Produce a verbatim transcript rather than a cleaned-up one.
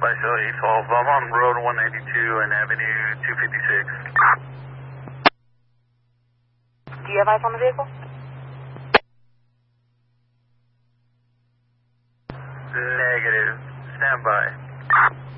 Bicycle eight twelve. I'm on Road one ninety-two and Avenue two fifty-six. Do you have eyes on the vehicle? Negative. Stand by.